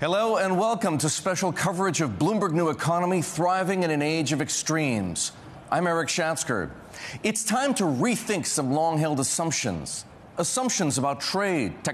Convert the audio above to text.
Hello and welcome to special coverage of Bloomberg New Economy, thriving in an age of extremes. I'm Eric Schatzker. It's time to rethink some long-held assumptions. Assumptions about trade,